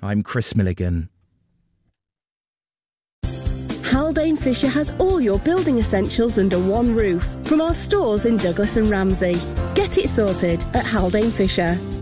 I'm Chris Milligan. Haldane Fisher has all your building essentials under one roof from our stores in Douglas and Ramsey. Get it sorted at Haldane Fisher.